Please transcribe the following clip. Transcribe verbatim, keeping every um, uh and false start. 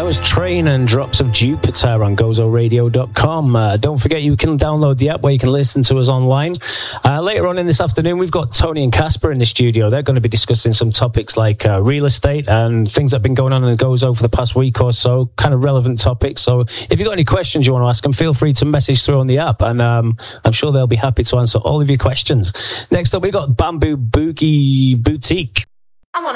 was Train and Drops of Jupiter on gozo radio dot com. Uh, don't forget you can download the app where you can listen to us online. Uh, later on in this afternoon, we've got Tony and Casper in the studio. They're going to be discussing some topics like uh, real estate and things that have been going on in the Gozo for the past week or so, kind of relevant topics. So if you've got any questions you want to ask them, feel free to message through on the app, and um, I'm sure they'll be happy to answer all of your questions. Next up, we've got Bamboo Boogie Boutique.